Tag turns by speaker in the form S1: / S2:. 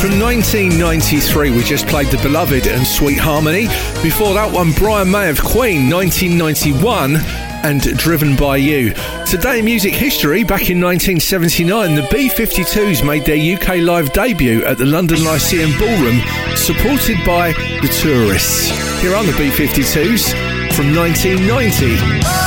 S1: From 1993, we just played The Beloved and Sweet Harmony. Before that one, Brian May of Queen, 1991, and Driven by You. Today in music history, back in 1979, the B-52s made their UK live debut at the London Lyceum Ballroom, supported by The Tourists. Here are the B-52s from 1990.